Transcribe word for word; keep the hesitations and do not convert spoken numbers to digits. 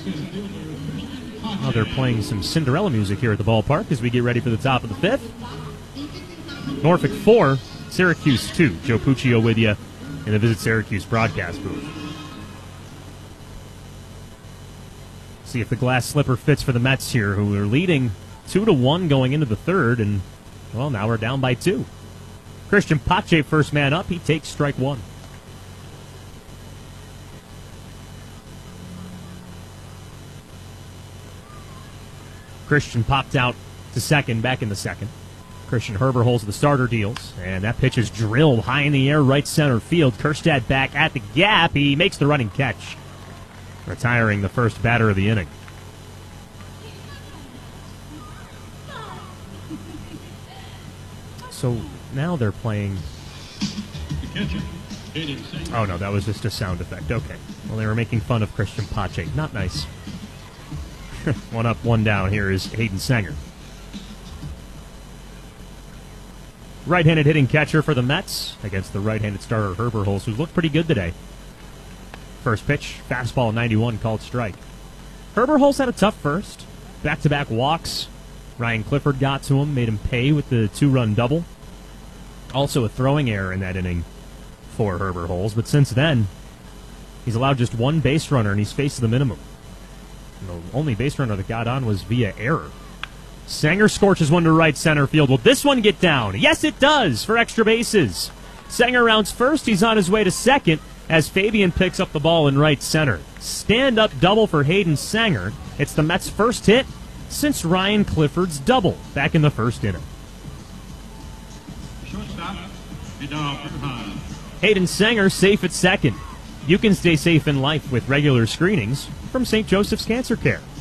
Well, they're playing some Cinderella music here at the ballpark as we get ready for the top of the fifth. Norfolk four, Syracuse two. Joe Puccio with you in the Visit Syracuse broadcast booth. See if the glass slipper fits for the Mets here, who are leading two to one going into the third, and well, now we're down by two. Christian Pache, first man up. He takes strike one. Christian popped out to second, back in the second. Christian Herber holds the starter deals, and that pitch is drilled high in the air, right center field. Kerstad back at the gap. He makes the running catch, retiring the first batter of the inning. So now they're playing... Oh, no, that was just a sound effect. Okay. Well, they were making fun of Christian Pache. Not nice. One up, one down. Here is Hayden Sanger. Right-handed hitting catcher for the Mets against the right-handed starter Herberholz, who's looked pretty good today. First pitch, fastball ninety-one, called strike. Herberholz had a tough first. Back-to-back walks. Ryan Clifford got to him, made him pay with the two-run double. Also a throwing error in that inning for Herberholz, but since then, he's allowed just one base runner, and he's faced the minimum. The only base runner that got on was via error. Sanger scorches one to right center field. Will this one get down? Yes, it does, for extra bases. Sanger rounds first. He's on his way to second as Fabian picks up the ball in right center. Stand-up double for Hayden Sanger. It's the Mets' first hit since Ryan Clifford's double back in the first inning. Shortstop, Vidal Bruján. Hayden Sanger safe at second. You can stay safe in life with regular screenings from Saint Joseph's Cancer Care.